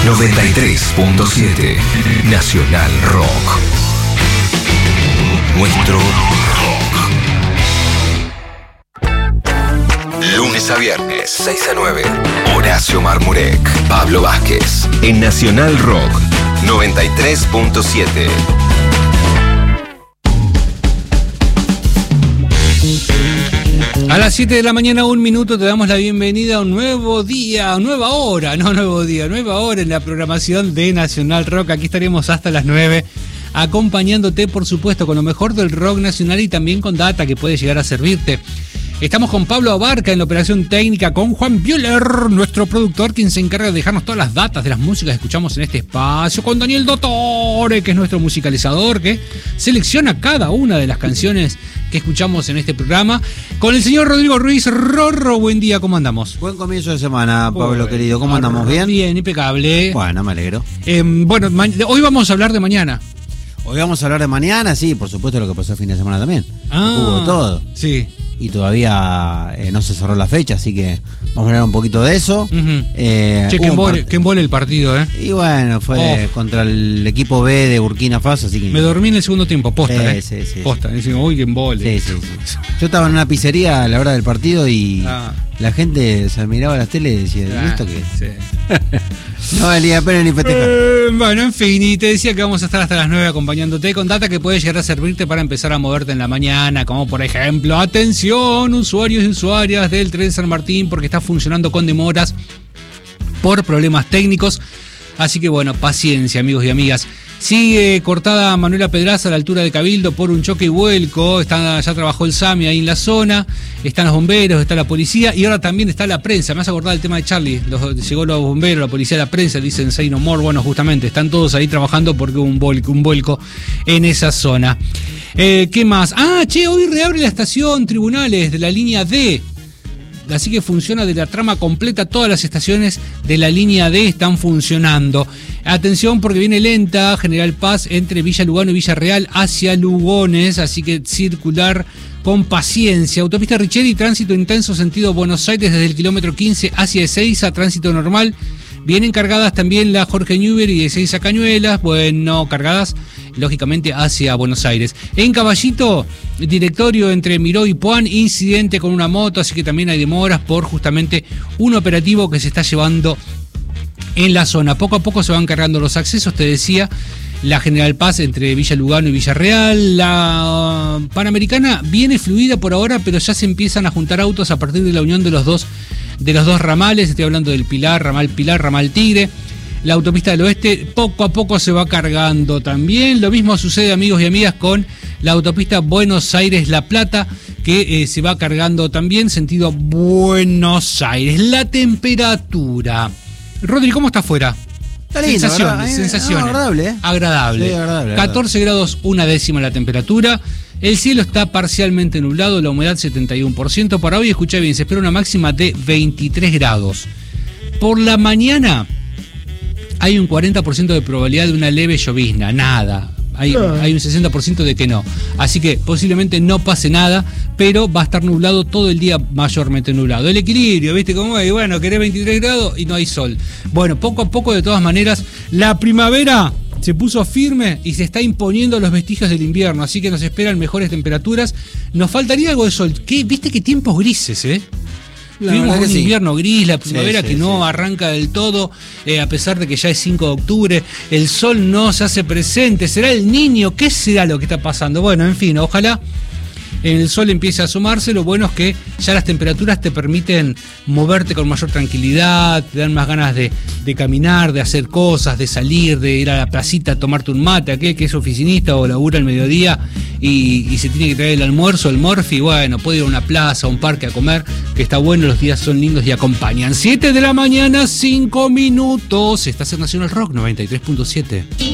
93.7 Nacional Rock. Nuestro rock. Lunes a viernes, 6 a 9. Horacio Marmurek, Pablo Vázquez. En Nacional Rock 93.7. A las 7 de la mañana, 1 minuto, te damos la bienvenida a un nuevo día, nueva hora en la programación de Nacional Rock. Aquí estaremos hasta las 9, acompañándote, por supuesto, con lo mejor del rock nacional y también con data que puede llegar a servirte. Estamos con Pablo Abarca en la operación técnica, con Juan Bühler, nuestro productor, quien se encarga de dejarnos todas las datas de las músicas que escuchamos en este espacio, con Daniel Dottore, que es nuestro musicalizador, que selecciona cada una de las canciones que escuchamos en este programa, con el señor Rodrigo Ruiz. Rorro, buen día, ¿cómo andamos? Buen comienzo de semana, Pablo querido, ¿cómo andamos? ¿Bien? Bien, impecable. Bueno, me alegro. Bueno, hoy vamos a hablar de mañana. Hoy vamos a hablar de mañana, sí, por supuesto lo que pasó el fin de semana también. Hubo todo. Sí. Y todavía no se cerró la fecha, así que vamos a hablar un poquito de eso. Che, qué embole el partido, ¿eh? Y bueno, fue contra el equipo B de Burkina Faso, así que... Me dormí en el segundo tiempo, posta, Sí. Posta, decimos, uy, qué embole. Sí. Yo estaba en una pizzería a la hora del partido y la gente se miraba a las teles y decía, ¿y esto qué? Sí. No valía pena ni festejar. Bueno, en fin, y te decía que vamos a estar hasta las 9 acompañándote con data que puede llegar a servirte para empezar a moverte en la mañana, como por ejemplo, atención, usuarios y usuarias del tren San Martín, porque está funcionando con demoras por problemas técnicos. Así que bueno, paciencia, amigos y amigas. Sigue cortada Manuela Pedraza a la altura de Cabildo por un choque y vuelco. Ya trabajó el SAMI ahí en la zona. Están los bomberos, está la policía y ahora también está la prensa. Me has acordado el tema de Charlie. Llegó los bomberos, la policía, la prensa, dicen Say No More. Bueno, justamente están todos ahí trabajando porque hubo un vuelco en esa zona. ¿Qué más? Hoy reabre la estación Tribunales de la línea D. Así que funciona de la trama completa, todas las estaciones de la línea D están funcionando. Atención porque viene lenta General Paz entre Villa Lugano y Villa Real hacia Lugones, así que circular con paciencia. Autopista Richeri, tránsito intenso sentido Buenos Aires desde el kilómetro 15 hacia Ezeiza, tránsito normal. Vienen cargadas también la Jorge Newbery y de Ezeiza Cañuelas, bueno, cargadas lógicamente hacia Buenos Aires. En Caballito, directorio entre Miró y Puan, incidente con una moto, así que también hay demoras por justamente un operativo que se está llevando en la zona. Poco a poco se van cargando los accesos, te decía, la General Paz entre Villa Lugano y Villa Real. La Panamericana viene fluida por ahora, pero ya se empiezan a juntar autos a partir de la unión de los dos ramales. Estoy hablando del Pilar, Ramal Tigre. La autopista del oeste poco a poco se va cargando también. Lo mismo sucede, amigos y amigas, con la autopista Buenos Aires-La Plata, que se va cargando también sentido Buenos Aires. La temperatura. Rodri, ¿cómo está afuera? Está lindo, sensaciones. Agradable, ¿eh? Agradable. Sí, agradable. 14 grados, 1/10 la temperatura. El cielo está parcialmente nublado, la humedad 71%. Para hoy, escucha bien, se espera una máxima de 23 grados. Por la mañana hay un 40% de probabilidad de una leve llovizna, nada. Hay un 60% de que no. Así que posiblemente no pase nada, pero va a estar nublado todo el día, mayormente nublado. El equilibrio, ¿viste cómo es? Bueno, querés 23 grados y no hay sol. Bueno, poco a poco, de todas maneras, la primavera se puso firme y se está imponiendo los vestigios del invierno, así que nos esperan mejores temperaturas. Nos faltaría algo de sol. ¿Viste qué tiempos grises, eh? Tuvimos un invierno gris, la primavera que no arranca del todo, a pesar de que ya es 5 de octubre, el sol no se hace presente, ¿será el niño? ¿Qué será lo que está pasando? Bueno, en fin, ojalá el sol empiece a asomarse. Lo bueno es que ya las temperaturas te permiten moverte con mayor tranquilidad, te dan más ganas de caminar, de hacer cosas, de salir, de ir a la placita a tomarte un mate, aquel que es oficinista o labura al mediodía y se tiene que traer el almuerzo, el morfi, bueno, puede ir a una plaza, a un parque a comer, que está bueno, los días son lindos y acompañan. 7 de la mañana, 5 minutos. Estás en Nacional Rock 93.7.